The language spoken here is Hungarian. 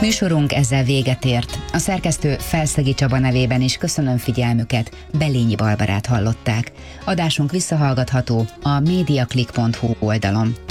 Műsorunk ezzel véget ért. A szerkesztő Felszegi Csaba nevében is köszönöm figyelmüket, Belényi Barbarát hallották. Adásunk visszahallgatható a mediaclick.hu oldalon.